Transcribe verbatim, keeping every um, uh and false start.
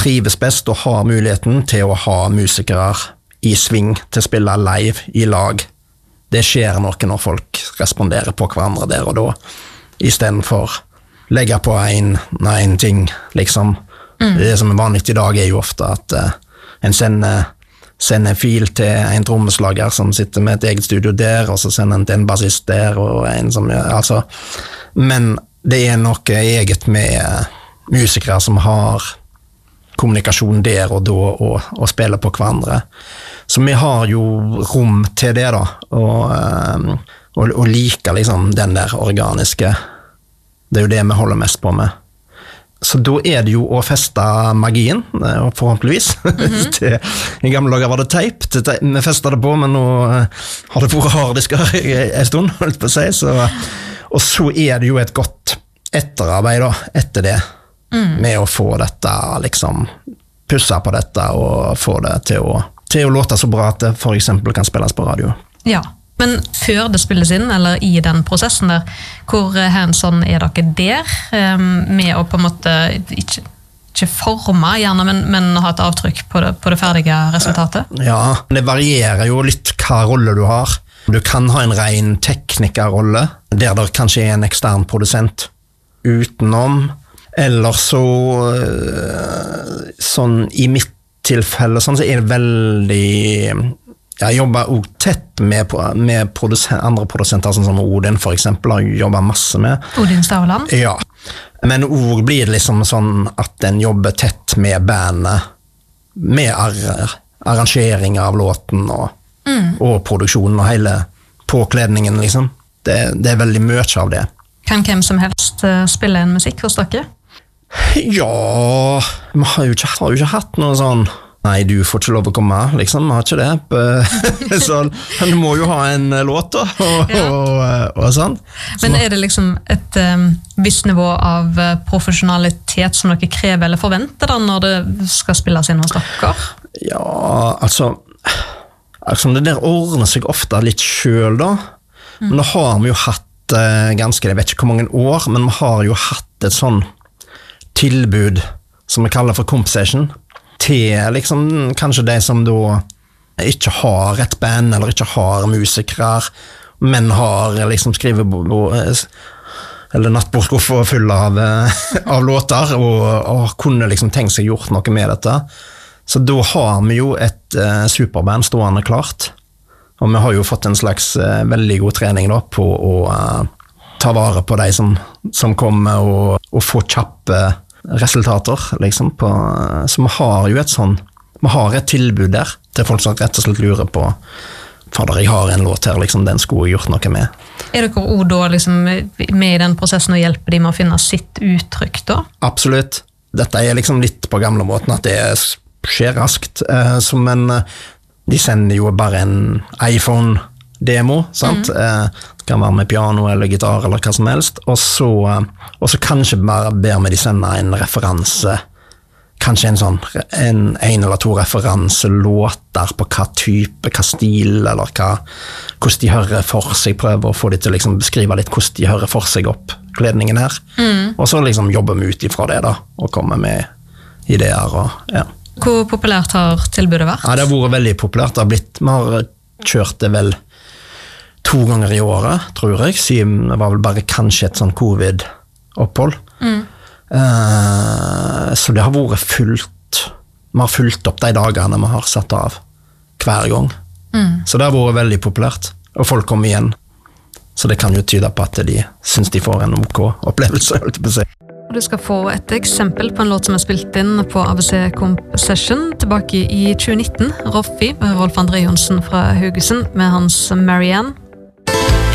trives best og har muligheten til å ha musikere i sving til å spille live i lag. Det skjer noe når folk responderer på hverandre der og da, i stedet for legge på en, en ting, liksom. Mm. Det som er vanlig i dag er jo ofte at uh, en sender, sender en fil til en trommeslager som sitter med et eget studio der, og så sender en til en bassist der, og en som, altså, men det er noe eget med uh, musikere som har kommunikasjon der og da, og, og spiller på hverandre. Så vi har jo rom til det da, og, um, og, og liker liksom den der organiske. Det er jo det vi holder mest på med. Så da er det jo å feste magien, forhåpentligvis. Mm-hmm. I gamle dager var det teip, vi festet det på, men nå har det vært harddisker en stund, holdt på å si. Så, og så er det jo et godt etterarbeid da, etter det, mm. med å få dette, liksom, pusse på dette, og få det til å, til å låte så bra at det for eksempel kan spilles på radio. Ja. Men før det spilles inn, eller i den prosessen der, hvor hands-on er dere der, med å på en måte ikke, ikke forme gjerne, men, men ha et avtrykk på det, på det ferdige resultatet? Ja, det varierer jo litt hva rolle du har. Du kan ha en ren teknikerrolle, der det kanskje er en ekstern produsent utenom, eller så sånn i mitt tilfelle, sånn så er det veldig... Jeg jobber også tett med, med produsent, andre produsenter, sånn som Odin for eksempel, har jobbet masse med. Odin Stavland? Ja, men også blir det liksom sånn at en jobber tett med bandet, med ar arrangering av låten og, mm. og produksjonen og hele påkledningen liksom. Det, det er veldig mye av det. Kan hvem som helst spille en musikk hos dere? Ja, vi har jo ikke, har jo ikke hatt noe sånn nei, du får ikke lov å komme, liksom, har ikke det. Så du må jo ha en låt da, og, ja. og, og sånn. Men er det liksom et um, visst nivå av profesjonalitet som dere krever eller forventer da, når det skal spilles inn hos dere? Ja, altså, altså det der ordner seg ofte litt selv da, mm. men da har vi jo hatt uh, ganske, jeg vet ikke hvor mange år, men vi har jo hatt et sånn tilbud som vi kaller for Comp Session, til liksom, kanskje de som da ikke har et band, eller ikke har musikere, men har liksom skrivet eller nattbordskuffer full av, av låter, og, og kunne liksom tenkt seg gjort noe med dette. Så da har vi jo et uh, superband stående klart, og vi har jo fått en slags uh, veldig god trening da, på å uh, ta vare på de som, som kommer, og, og få kjappe resultater, liksom, på, så vi har jo et sånn, vi har et tilbud der, til folk som rett og slett lurer på, fader, jeg har en låt her, liksom, den skulle jeg gjort noe med. Er dere også da liksom med i den prosessen og hjelper de med å finne sitt uttrykk da? Absolutt. Dette er liksom litt på gamle måten, at det skjer raskt, eh, som en, de sender jo bare en iPhone-demo, sant? Mm. Eh, det kan være med piano eller gitar eller hva som helst, og så, og så kanskje bare ber vi de sende en referanse, kanskje en sånn, en, en eller to referanselåter på hva type, hva stil, eller hva, hvordan de hører for seg, prøver å få de til å liksom beskrive litt hvordan de hører for seg opp kledningen her, mm. og så liksom jobber vi ut ifra det da, og kommer med ideer og, ja. Hvor populært har tilbudet vært? Ja, det har vært veldig populært, det har blitt, vi har kjørt det vel to ganger i året, tror jeg, siden det var vel bare kanskje et sånn covid-opphold. Mm. Uh, så det har vært fullt, vi har fulgt opp de dagene vi har satt av hver gang. Mm. Så det har vært veldig populært, og folk kommer igjen. Så det kan jo tyde på at de synes de får en OK opplevelse, holdt jeg på å si. Du skal få et eksempel på en låt som er spilt inn på A B C Comp Session tilbake i tjue nitten. Roffi, Rolf André Johnsen fra Haugesund med hans Marianne.